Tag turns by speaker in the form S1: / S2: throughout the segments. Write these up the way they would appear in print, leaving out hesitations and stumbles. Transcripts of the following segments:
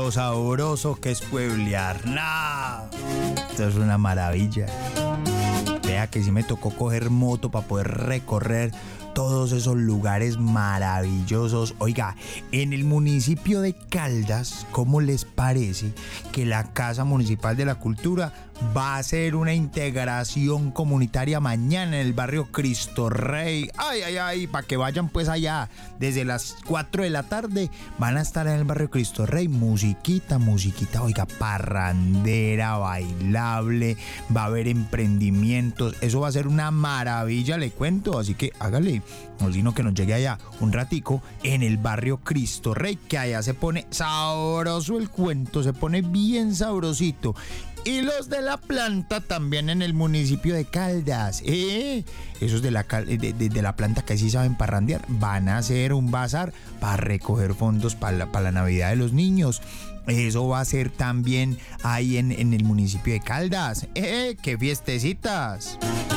S1: lo sabroso que es pueblear. ¡Nah! Esto es una maravilla. Vea que sí me tocó coger moto para poder recorrer todos esos lugares maravillosos. Oiga, en el municipio de Caldas, ¿cómo les parece que la Casa Municipal de la Cultura va a hacer una integración comunitaria mañana en el barrio Cristo Rey? Ay, ay, ay, para que vayan pues allá. Desde las 4 de la tarde van a estar en el barrio Cristo Rey. Musiquita, oiga, parrandera, bailable, va a haber emprendimientos. Eso va a ser una maravilla, le cuento. Así que hágale, no sino que nos llegue allá un ratico en el barrio Cristo Rey, que allá se pone sabroso el cuento, se pone bien sabrosito. Y los de la planta también en el municipio de Caldas. Esos de la planta que sí saben parrandear van a hacer un bazar para recoger fondos para la Navidad de los niños. Eso va a ser también ahí en el municipio de Caldas. ¡Qué fiestecitas!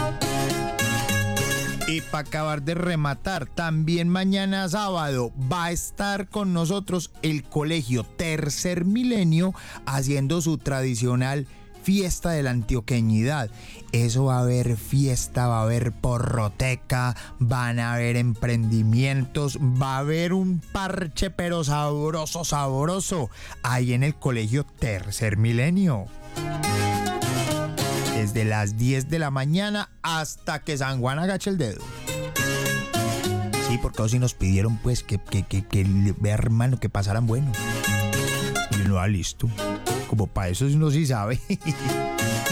S1: Y para acabar de rematar, también mañana sábado va a estar con nosotros el colegio Tercer Milenio haciendo su tradicional fiesta de la antioqueñidad. Eso va a haber fiesta, va a haber porroteca, van a haber emprendimientos, va a haber un parche pero sabroso ahí en el colegio Tercer Milenio. Desde las 10 de la mañana hasta que San Juan agache el dedo. Sí, porque así nos pidieron pues que hermano, que pasaran bueno. Y uno listo. Como para eso uno sí sabe.